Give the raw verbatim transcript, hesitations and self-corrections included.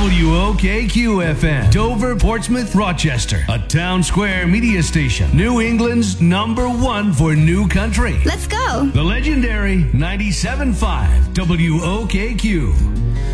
W O K Q F M, Dover, Portsmouth, Rochester, a town square media station. New England's number one for new country. Let's go. The legendary ninety-seven point five W O K Q.